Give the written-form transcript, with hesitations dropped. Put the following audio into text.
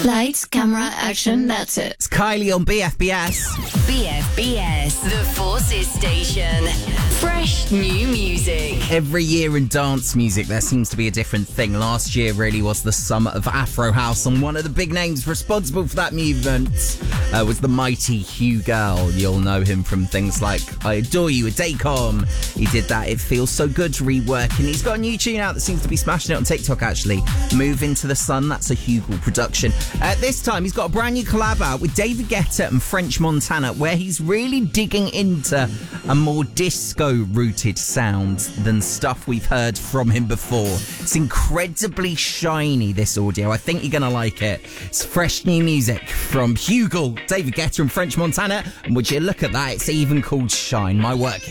Lights, camera, action, that's it. It's Kylie on BFBS. BFBS, the Forces Station. Fresh new music. Every year in dance music, there seems to be a different thing. Last year really was the summer of Afro House, and one of the big names responsible for that movement was the mighty Hugh Girl. You'll know him from things like I Adore You with Dacom. He did that It Feels So Good rework, and he's got a new tune out that seems to be smashing it on TikTok, actually. Move Into the Sun, that's a Hugel production. This time, he's got a brand new collab out with David Guetta and French Montana, where he's really digging into a more disco-rooted sound than stuff we've heard from him before. It's incredibly shiny, this audio. I think you're going to like it. It's fresh new music from Hugel, David Guetta and French Montana, and would you look at that, it's even called Shine. My work